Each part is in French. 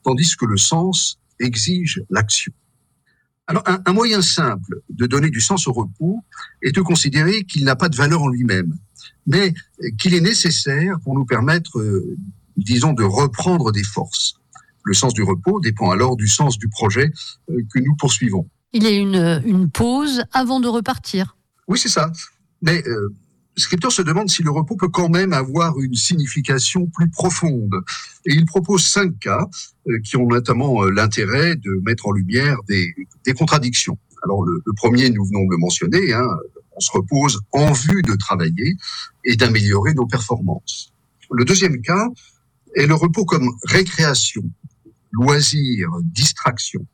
tandis que le sens exige l'action. Alors, un moyen simple de donner du sens au repos est de considérer qu'il n'a pas de valeur en lui-même, mais qu'il est nécessaire pour nous permettre, disons, de reprendre des forces. Le sens du repos dépend alors du sens du projet que nous poursuivons. Il y a une pause avant de repartir. Oui, c'est ça. Mais Scripteur se demande si le repos peut quand même avoir une signification plus profonde. Et il propose 5 cas qui ont notamment l'intérêt de mettre en lumière des contradictions. Alors le premier, nous venons de le mentionner, on se repose en vue de travailler et d'améliorer nos performances. Le deuxième cas est le repos comme récréation, loisir, distraction.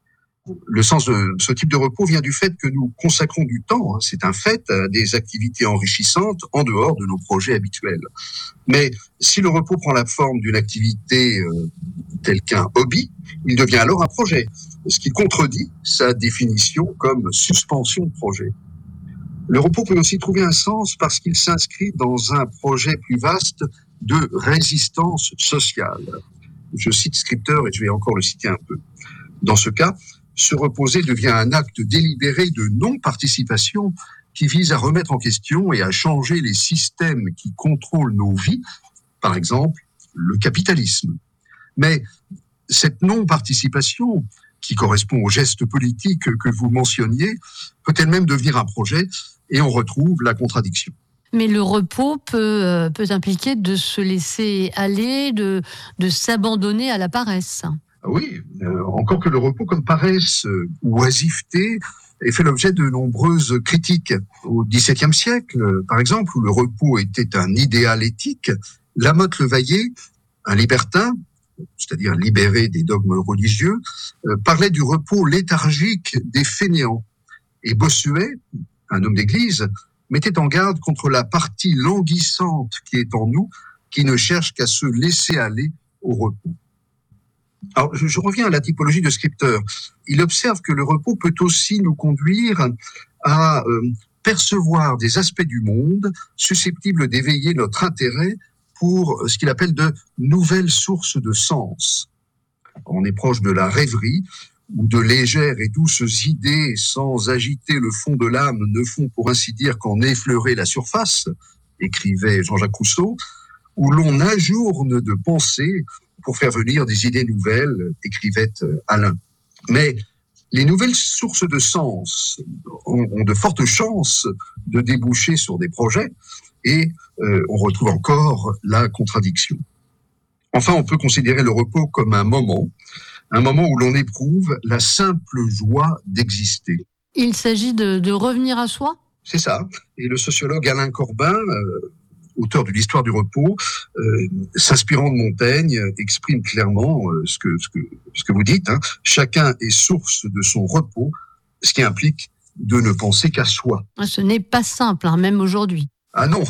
Le sens de ce type de repos vient du fait que nous consacrons du temps, c'est un fait, à des activités enrichissantes en dehors de nos projets habituels. Mais si le repos prend la forme d'une activité telle qu'un hobby, il devient alors un projet, ce qui contredit sa définition comme suspension de projet. Le repos peut aussi trouver un sens parce qu'il s'inscrit dans un projet plus vaste de résistance sociale. Je cite Scripteur et je vais encore le citer un peu. Dans ce cas, se reposer devient un acte délibéré de non-participation qui vise à remettre en question et à changer les systèmes qui contrôlent nos vies, par exemple le capitalisme. Mais cette non-participation, qui correspond au geste politique que vous mentionniez, peut elle-même devenir un projet et on retrouve la contradiction. Mais le repos peut impliquer de se laisser aller, de s'abandonner à la paresse. Oui, encore que le repos comme paresse ou oisiveté ait fait l'objet de nombreuses critiques. Au XVIIe siècle, par exemple, où le repos était un idéal éthique, Lamotte Levaillé, un libertin, c'est-à-dire libéré des dogmes religieux, parlait du repos léthargique des fainéants. Et Bossuet, un homme d'église, mettait en garde contre la partie languissante qui est en nous, qui ne cherche qu'à se laisser aller au repos. Alors, je reviens à la typologie de Scripteur. Il observe que le repos peut aussi nous conduire à percevoir des aspects du monde susceptibles d'éveiller notre intérêt pour ce qu'il appelle de nouvelles sources de sens. On est proche de la rêverie, où de légères et douces idées, sans agiter le fond de l'âme, ne font pour ainsi dire qu'en effleurer la surface, écrivait Jean-Jacques Rousseau, où l'on ajourne de pensée pour faire venir des idées nouvelles, écrivait Alain. Mais les nouvelles sources de sens ont de fortes chances de déboucher sur des projets et on retrouve encore la contradiction. Enfin, on peut considérer le repos comme un moment où l'on éprouve la simple joie d'exister. Il s'agit de revenir à soi ? C'est ça. Et le sociologue Alain Corbin, auteur de l'Histoire du repos, s'inspirant de Montaigne, exprime clairement ce que vous dites. Chacun est source de son repos, ce qui implique de ne penser qu'à soi. Ce n'est pas simple, même aujourd'hui. Ah non,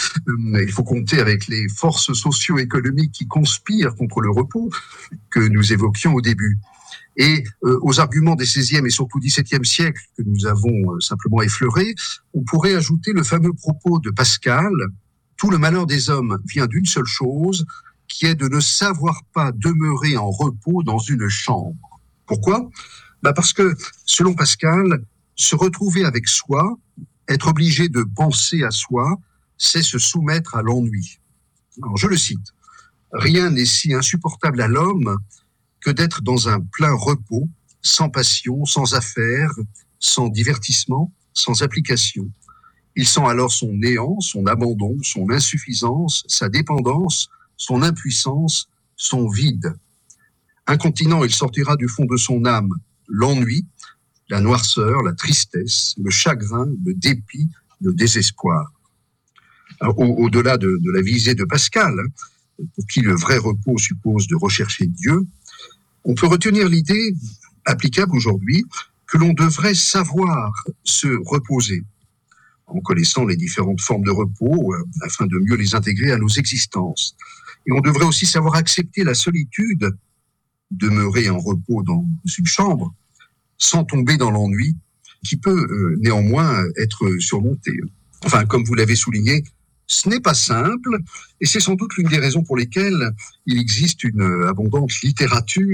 il faut compter avec les forces socio-économiques qui conspirent contre le repos que nous évoquions au début. Et aux arguments des XVIe et surtout XVIIe siècles que nous avons simplement effleurés, on pourrait ajouter le fameux propos de Pascal: « Tout le malheur des hommes vient d'une seule chose, qui est de ne savoir pas demeurer en repos dans une chambre. » Pourquoi ? Parce que, selon Pascal, se retrouver avec soi, être obligé de penser à soi, c'est se soumettre à l'ennui. Alors, je le cite. « Rien n'est si insupportable à l'homme que d'être dans un plein repos, sans passion, sans affaires, sans divertissement, sans application. Il sent alors son néant, son abandon, son insuffisance, sa dépendance, son impuissance, son vide. Incontinent, il sortira du fond de son âme l'ennui, la noirceur, la tristesse, le chagrin, le dépit, le désespoir. » Au-delà de la visée de Pascal, pour qui le vrai repos suppose de rechercher Dieu, on peut retenir l'idée, applicable aujourd'hui, que l'on devrait savoir se reposer, en connaissant les différentes formes de repos, afin de mieux les intégrer à nos existences. Et on devrait aussi savoir accepter la solitude, demeurer en repos dans une chambre, sans tomber dans l'ennui, qui peut néanmoins être surmonté. Enfin, comme vous l'avez souligné, ce n'est pas simple, et c'est sans doute l'une des raisons pour lesquelles il existe une abondante littérature